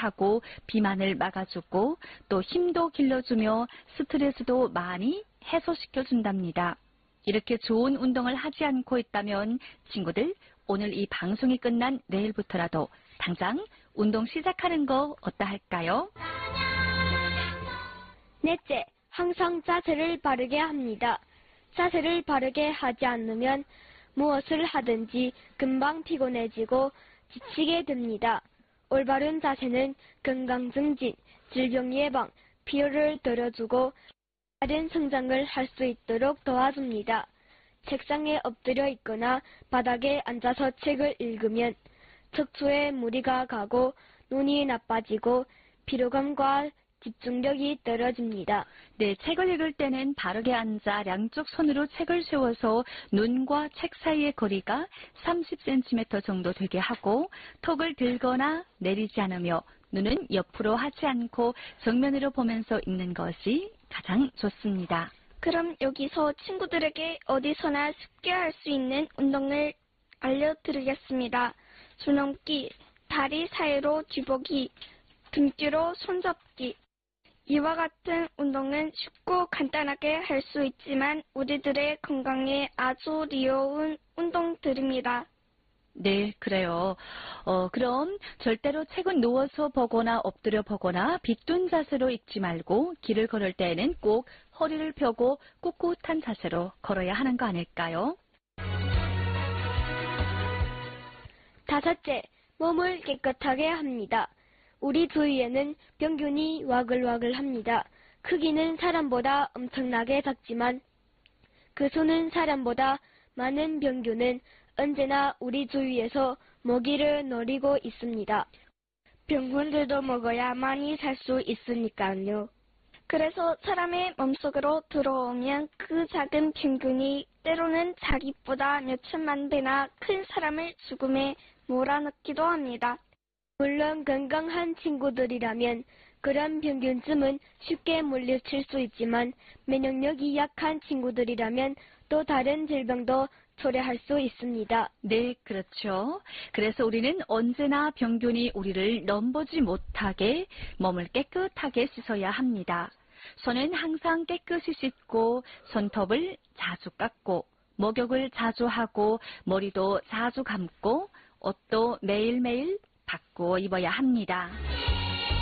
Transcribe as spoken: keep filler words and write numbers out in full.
하고 비만을 막아주고 또 힘도 길러주며 스트레스도 많이 해소시켜준답니다. 이렇게 좋은 운동을 하지 않고 있다면 친구들 오늘 이 방송이 끝난 내일부터라도 당장 운동 시작하는 거 어떠 할까요? 넷째, 항상 자세를 바르게 합니다. 자세를 바르게 하지 않으면 무엇을 하든지 금방 피곤해지고 지치게 됩니다. 올바른 자세는 건강 증진, 질병 예방, 피로를 덜어주고 바른 성장을 할 수 있도록 도와줍니다. 책상에 엎드려 있거나 바닥에 앉아서 책을 읽으면 척추에 무리가 가고 눈이 나빠지고 피로감과 집중력이 떨어집니다. 네, 책을 읽을 때는 바르게 앉아 양쪽 손으로 책을 세워서 눈과 책 사이의 거리가 삼십 센티미터 정도 되게 하고 턱을 들거나 내리지 않으며 눈은 옆으로 하지 않고 정면으로 보면서 읽는 것이 가장 좋습니다. 그럼 여기서 친구들에게 어디서나 쉽게 할 수 있는 운동을 알려드리겠습니다. 줄넘기, 다리 사이로 뒤보기, 등 뒤로 손잡기. 이와 같은 운동은 쉽고 간단하게 할 수 있지만 우리들의 건강에 아주 리어운 운동들입니다. 네, 그래요. 어, 그럼 절대로 책은 누워서 보거나 엎드려 보거나 빗둔 자세로 읽지 말고 길을 걸을 때에는 꼭 허리를 펴고 꿋꿋한 자세로 걸어야 하는 거 아닐까요? 다섯째, 몸을 깨끗하게 합니다. 우리 주위에는 병균이 와글와글합니다. 크기는 사람보다 엄청나게 작지만 그 수는 사람보다 많은 병균은 언제나 우리 주위에서 먹이를 노리고 있습니다. 병균들도 먹어야 많이 살 수 있으니까요. 그래서 사람의 몸속으로 들어오면 그 작은 병균이 때로는 자기보다 몇천만 배나 큰 사람을 죽음에 몰아넣기도 합니다. 물론 건강한 친구들이라면 그런 병균쯤은 쉽게 물리칠 수 있지만 면역력이 약한 친구들이라면 또 다른 질병도 초래할 수 있습니다. 네, 그렇죠. 그래서 우리는 언제나 병균이 우리를 넘보지 못하게 몸을 깨끗하게 씻어야 합니다. 손은 항상 깨끗이 씻고 손톱을 자주 깎고 목욕을 자주 하고 머리도 자주 감고 옷도 매일매일 바꿔 입어야 합니다.